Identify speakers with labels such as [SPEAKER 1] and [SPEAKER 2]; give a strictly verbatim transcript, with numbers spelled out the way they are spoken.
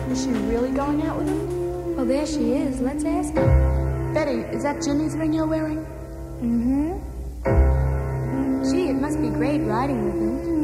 [SPEAKER 1] Is she really going out with him?
[SPEAKER 2] Oh, there she is. Let's ask her.
[SPEAKER 1] Betty, is that Jimmy's ring you're wearing?
[SPEAKER 2] Mm-hmm. Gee, it must be great riding with him.